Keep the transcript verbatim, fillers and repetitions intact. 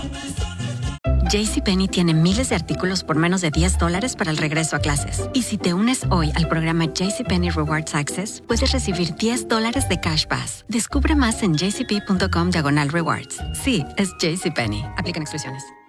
JCPenney tiene miles de artículos por menos de diez dólares para el regreso a clases. Y si te unes hoy al programa JCPenney Rewards Access, puedes recibir diez dólares de Cash Pass. Descubre más en jcp.com diagonal rewards. Sí, es JCPenney. Aplican exclusiones.